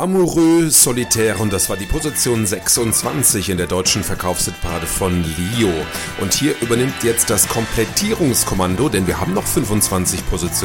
Amoureux Solitaire, und das war die Position 26 in der deutschen Verkaufshitparade von Lio. Und hier übernimmt jetzt das Komplettierungskommando, denn wir haben noch 25 Positionen